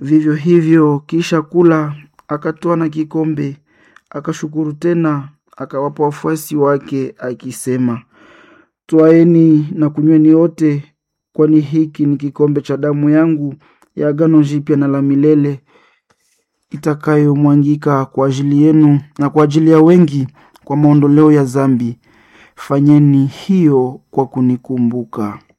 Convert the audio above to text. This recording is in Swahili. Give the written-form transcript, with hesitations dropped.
Vivyo hivyo kisha kula, akatwaa na kikombe, akashukuru tena, akawapa wafuasi wake akisema, twaeni na kunyweni wote, kwani hiki ni kikombe cha damu yangu ya agano jipya na la milele, itakayomwangika kwa ajili yenu na kwa ajili ya wengi kwa maondoleo ya dhambi. Fanyeni hiyo kwa kunikumbuka.